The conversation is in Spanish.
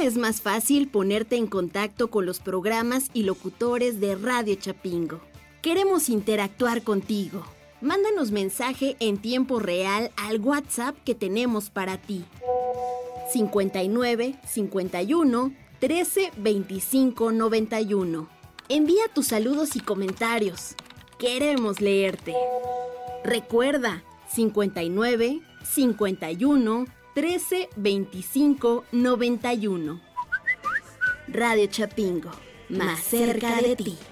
Ahora es más fácil ponerte en contacto con los programas y locutores de Radio Chapingo. Queremos interactuar contigo. Mándanos mensaje en tiempo real al WhatsApp que tenemos para ti. 59 51 13 25 91. Envía tus saludos y comentarios. Queremos leerte. Recuerda, 59 51 13 25 91. Radio Chapingo, más cerca de ti.